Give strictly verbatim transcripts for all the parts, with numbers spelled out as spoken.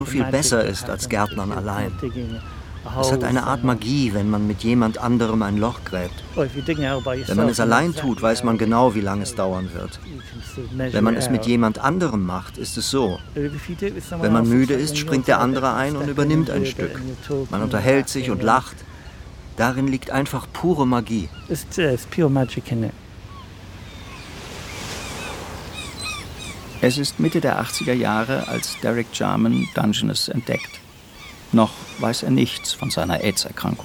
viel besser ist als Gärtnern allein. Es hat eine Art Magie, wenn man mit jemand anderem ein Loch gräbt. Wenn man es allein tut, weiß man genau, wie lange es dauern wird. Wenn man es mit jemand anderem macht, ist es so. Wenn man müde ist, springt der andere ein und übernimmt ein Stück. Man unterhält sich und lacht. Darin liegt einfach pure Magie. Es ist Mitte der achtziger Jahre, als Derek Jarman Dungeness entdeckt. Noch weiß er nichts von seiner AIDS-Erkrankung.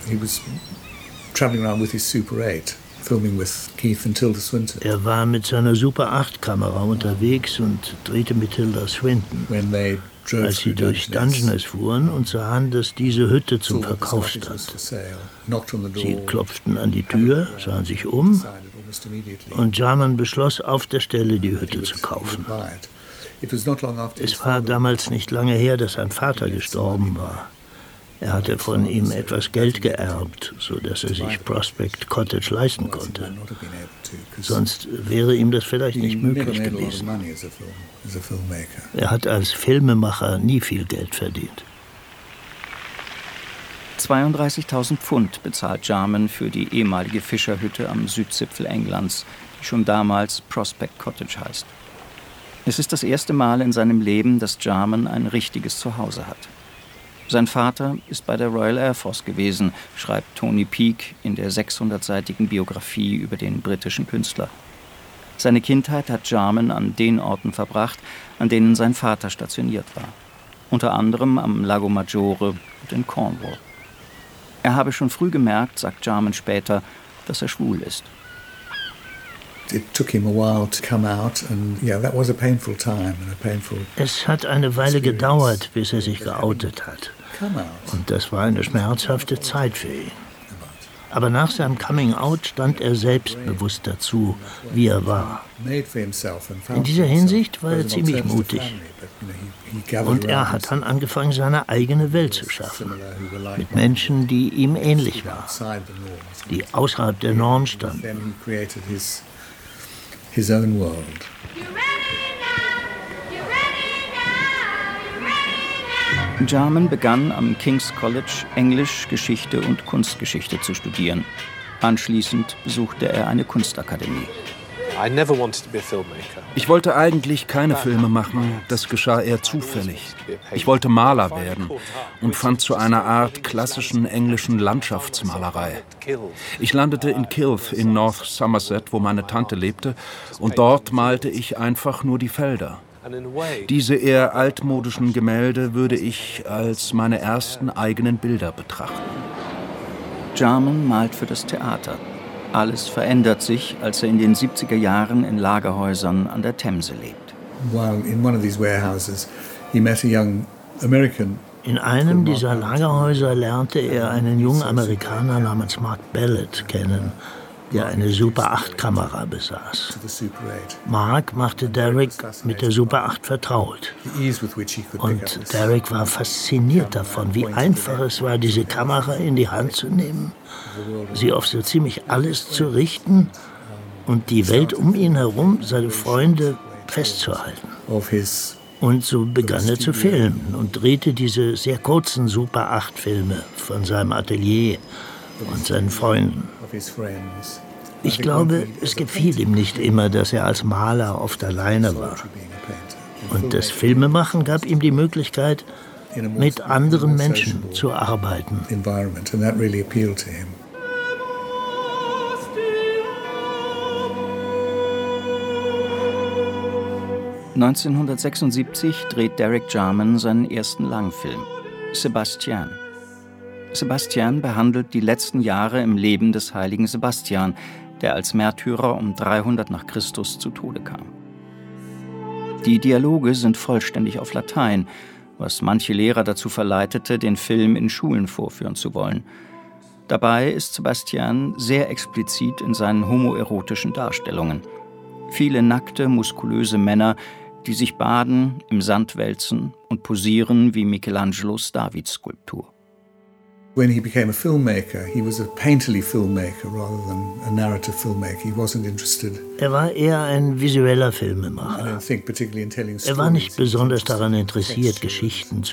Er war mit seiner Super acht Kamera unterwegs und drehte mit Tilda Swinton. Als sie durch Dungeness fuhren und sahen, dass diese Hütte zum Verkauf stand. Sie klopften an die Tür, sahen sich um und Jarman beschloss, auf der Stelle die Hütte zu kaufen. Es war damals nicht lange her, dass sein Vater gestorben war. Er hatte von ihm etwas Geld geerbt, sodass er sich Prospect Cottage leisten konnte. Sonst wäre ihm das vielleicht nicht möglich gewesen. Er hat als Filmemacher nie viel Geld verdient. zweiunddreißigtausend Pfund bezahlt Jarman für die ehemalige Fischerhütte am Südzipfel Englands, die schon damals Prospect Cottage heißt. Es ist das erste Mal in seinem Leben, dass Jarman ein richtiges Zuhause hat. Sein Vater ist bei der Royal Air Force gewesen, schreibt Tony Peake in der sechshundertseitigen Biografie über den britischen Künstler. Seine Kindheit hat Jarman an den Orten verbracht, an denen sein Vater stationiert war. Unter anderem am Lago Maggiore und in Cornwall. Er habe schon früh gemerkt, sagt Jarman später, dass er schwul ist. Es hat eine Weile gedauert, bis er sich geoutet hat. Und das war eine schmerzhafte Zeit für ihn. Aber nach seinem Coming-out stand er selbstbewusst dazu, wie er war. In dieser Hinsicht war er ziemlich mutig. Und er hat dann angefangen, seine eigene Welt zu schaffen. Mit Menschen, die ihm ähnlich waren. Die außerhalb der Norm standen. His own world. Jarman begann am King's College Englisch, Geschichte und Kunstgeschichte zu studieren. Anschließend besuchte er eine Kunstakademie. Ich wollte eigentlich keine Filme machen, das geschah eher zufällig. Ich wollte Maler werden und fand zu einer Art klassischen englischen Landschaftsmalerei. Ich landete in Kilf in North Somerset, wo meine Tante lebte, und dort malte ich einfach nur die Felder. Diese eher altmodischen Gemälde würde ich als meine ersten eigenen Bilder betrachten. Jarman malt für das Theater. Alles verändert sich, als er in den siebziger Jahren in Lagerhäusern an der Themse lebt. In einem dieser Lagerhäuser lernte er einen jungen Amerikaner namens Mark Ballett kennen, der eine Super acht Kamera besaß. Mark machte Derek mit der Super acht vertraut. Und Derek war fasziniert davon, wie einfach es war, diese Kamera in die Hand zu nehmen, sie auf so ziemlich alles zu richten und die Welt um ihn herum, seine Freunde, festzuhalten. Und so begann er zu filmen und drehte diese sehr kurzen Super acht Filme von seinem Atelier und seinen Freunden. Ich glaube, es gefiel ihm nicht immer, dass er als Maler oft alleine war. Und das Filmemachen gab ihm die Möglichkeit, mit anderen Menschen zu arbeiten. neunzehnhundertsechsundsiebzig dreht Derek Jarman seinen ersten Langfilm, Sebastian. Sebastian behandelt die letzten Jahre im Leben des heiligen Sebastian, der als Märtyrer um dreihundert nach Christus zu Tode kam. Die Dialoge sind vollständig auf Latein, was manche Lehrer dazu verleitete, den Film in Schulen vorführen zu wollen. Dabei ist Sebastian sehr explizit in seinen homoerotischen Darstellungen. Viele nackte, muskulöse Männer, die sich baden, im Sand wälzen und posieren wie Michelangelos Davidsskulptur. When he became a filmmaker, he was a painterly filmmaker rather than a narrative filmmaker. He wasn't interested. Er war eher ein visueller Filmemacher. I don't think particularly in telling stories. Er war nicht besonders daran interessiert, Geschichten zu